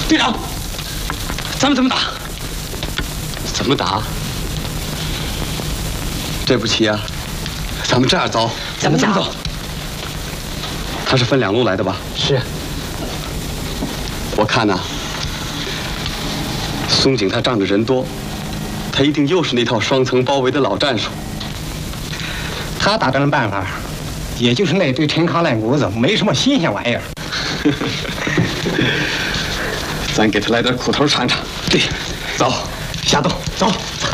队长，咱们怎么打？怎么打？这步棋啊，咱们这样走。 怎么走？ 他是分2路来的吧？ 是。 我看呐，松井他仗着人多，他一定又是那套双层包围的老战术。 他打仗的办法，也就是那堆陈糠烂谷子，没什么新鲜玩意儿。 咱给他来点苦头尝尝。对，走， 下洞，走。